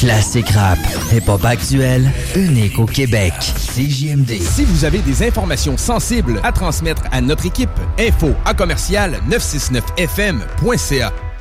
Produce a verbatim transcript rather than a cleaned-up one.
Classique rap, hip-hop actuel, unique au Québec. C J M D. Si vous avez des informations sensibles à transmettre à notre équipe, info à commercial neuf cent soixante-neuf F M point C A.